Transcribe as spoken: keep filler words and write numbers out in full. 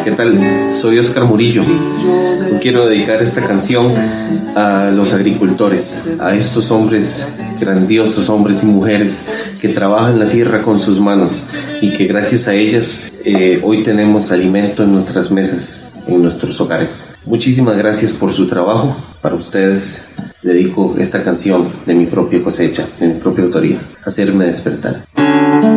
¿qué tal? Soy Oscar Murillo. Quiero dedicar esta canción a los agricultores, a estos hombres grandiosos, hombres y mujeres que trabajan la tierra con sus manos y que gracias a ellos eh, hoy tenemos alimento en nuestras mesas, en nuestros hogares. Muchísimas gracias por su trabajo. Para ustedes dedico esta canción de mi propia cosecha, de mi propia autoría, Hacerme Despertar.